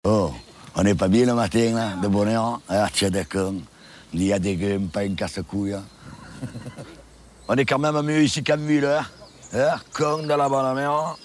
Oh, on n'est pas bien le matin, là, de bonheur. Ah, tiens, d'accord. Il y a des gueules, pas une casse-couille. Hein. On est quand même mieux ici qu'à Müller. Hein, con de la bonne mère.